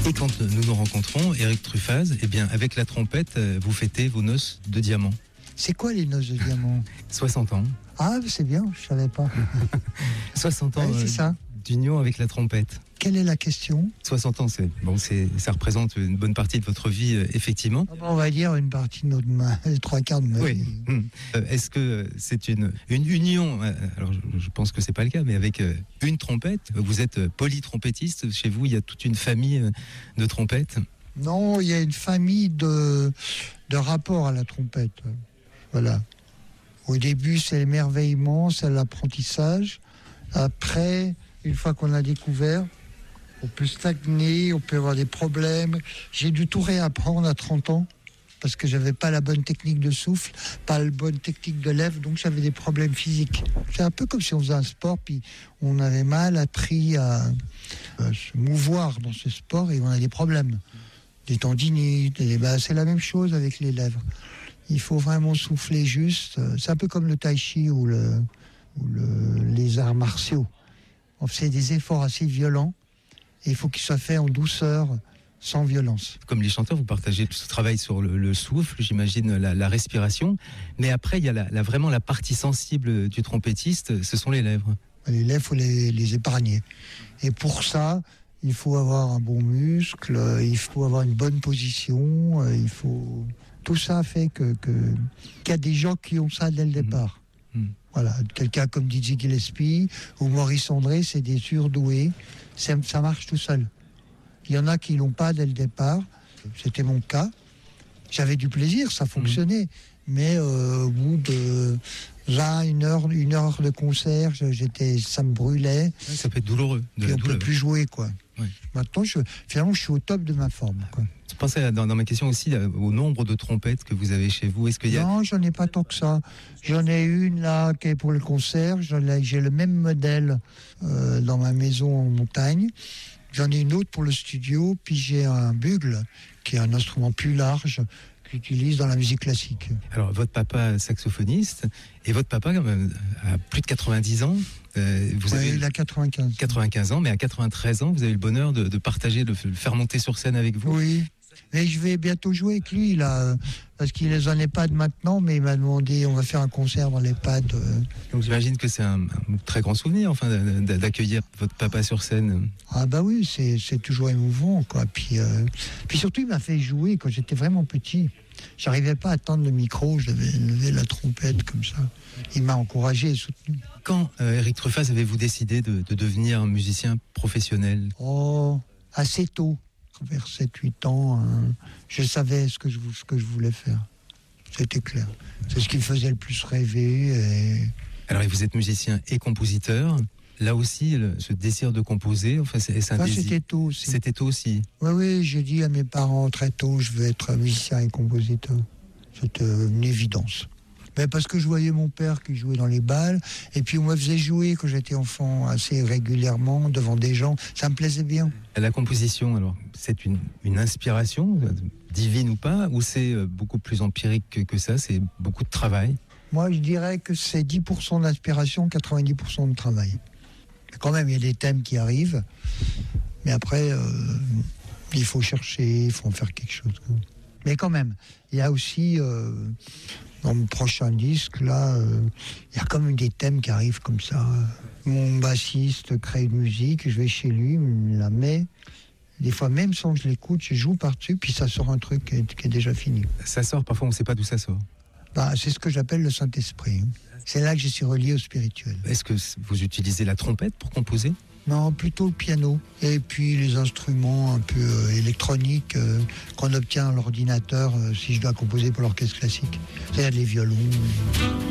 Et quand nous nous rencontrons, Eric Truffaz, eh bien, avec la trompette, vous fêtez vos noces de diamant. C'est quoi les noces de diamant? 60 ans. Ah, c'est bien, je savais pas. 60 ans c'est ça. d'union avec la trompette. Quelle est la question? 60 ans, ça représente une bonne partie de votre vie, effectivement. On va dire une partie de les trois quarts de ma vie. Est-ce que c'est une union, alors je pense que c'est pas le cas, mais avec une trompette? Vous êtes polytrompettiste, chez vous il y a toute une famille de trompettes? Non, il y a une famille de rapports à la trompette. Voilà. Au début, c'est l'émerveillement, c'est l'apprentissage. Après, une fois qu'on a découvert, on peut stagner, on peut avoir des problèmes. J'ai dû tout réapprendre à 30 ans parce que j'avais pas la bonne technique de souffle, pas la bonne technique de lèvres, donc j'avais des problèmes physiques. C'est un peu comme si on faisait un sport, puis on avait mal appris à se mouvoir dans ce sport et on a des problèmes. Des tendinites, c'est la même chose avec les lèvres. Il faut vraiment souffler juste. C'est un peu comme le tai chi ou les arts martiaux. On fait des efforts assez violents et il faut qu'ils soient faits en douceur, sans violence. Comme les chanteurs, vous partagez tout ce travail sur le souffle, j'imagine la respiration. Mais après, il y a vraiment la partie sensible du trompettiste, ce sont les lèvres. Les lèvres, il faut les épargner. Et pour ça, il faut avoir un bon muscle, il faut avoir une bonne position, tout ça fait qu'il y a des gens qui ont ça dès le départ. Voilà, quelqu'un comme Dizzy Gillespie ou Maurice André, c'est des surdoués, ça marche tout seul. Il y en a qui l'ont pas dès le départ, c'était mon cas. J'avais du plaisir, ça fonctionnait, mais au bout de 20, une heure de concert, ça me brûlait. Ça peut être douloureux. Puis on ne peut plus jouer, quoi. Oui. Maintenant, finalement, je suis au top de ma forme, quoi. Je pensais dans ma question aussi au nombre de trompettes que vous avez chez vous. Est-ce qu'il y a... Non, j'en ai pas tant que ça. J'en ai une là qui est pour le concert. J'ai le même modèle dans ma maison en montagne. J'en ai une autre pour le studio. Puis j'ai un bugle qui est un instrument plus large que j'utilise dans la musique classique. Alors, votre papa saxophoniste et votre papa a plus de 90 ans. Il a 95. 95 ans, mais à 93 ans, vous avez le bonheur de partager, de le faire monter sur scène avec vous. Oui. Mais je vais bientôt jouer avec lui, là, parce qu'il est en EHPAD maintenant, mais il m'a demandé, on va faire un concert dans l'EHPAD. Donc j'imagine que c'est un très grand souvenir, enfin, d'accueillir votre papa sur scène. Ah bah oui, c'est toujours émouvant, quoi. Puis surtout, il m'a fait jouer quand j'étais vraiment petit. J'arrivais pas à tendre le micro, je devais lever la trompette comme ça. Il m'a encouragé et soutenu. Quand, Eric Truffaz, avez-vous décidé de devenir un musicien professionnel? Oh, assez tôt. Vers 7-8 ans, je savais ce que je voulais faire. C'était clair. C'est ce qui me faisait le plus rêver. Alors, vous êtes musicien et compositeur. Là aussi, ce désir de composer, enfin, c'est un désir. C'était tôt aussi. C'était tôt aussi. Oui, j'ai dit à mes parents très tôt, je veux être musicien et compositeur. C'était une évidence. Mais parce que je voyais mon père qui jouait dans les bals, et puis on me faisait jouer quand j'étais enfant assez régulièrement devant des gens, ça me plaisait bien. La composition, alors, c'est une inspiration, divine ou pas, ou c'est beaucoup plus empirique que ça, c'est beaucoup de travail? Moi, je dirais que c'est 10% d'inspiration, 90% de travail. Quand même, il y a des thèmes qui arrivent, mais après, il faut chercher, il faut en faire quelque chose. Mais quand même, il y a aussi... dans mon prochain disque, là, il y a comme des thèmes qui arrivent comme ça. Mon bassiste crée une musique, je vais chez lui, il me la met. Des fois, même sans que je l'écoute, je joue par-dessus, puis ça sort un truc qui est déjà fini. Ça sort, parfois on ne sait pas d'où ça sort. C'est ce que j'appelle le Saint-Esprit. C'est là que je suis relié au spirituel. Est-ce que vous utilisez la trompette pour composer? Non, plutôt le piano. Et puis les instruments un peu électroniques qu'on obtient à l'ordinateur si je dois composer pour l'orchestre classique. C'est-à-dire les violons.